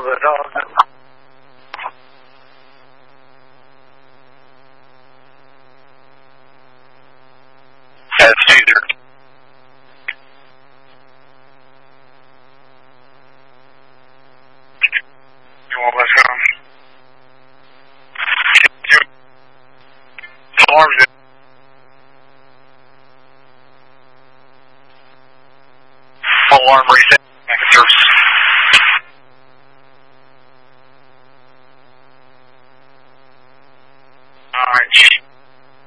the dog. That's Caesar. You want less round? Alarms it. Alarm reset.